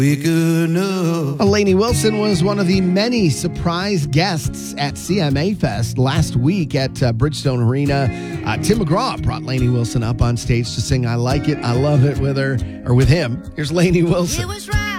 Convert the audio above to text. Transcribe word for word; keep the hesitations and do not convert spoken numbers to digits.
Lainey Wilson was one of the many surprise guests at C M A Fest last week at uh, Bridgestone Arena. Uh, Tim McGraw brought Lainey Wilson up on stage to sing I Like It, I Love It with her, or with him. Here's Lainey Wilson. It was right.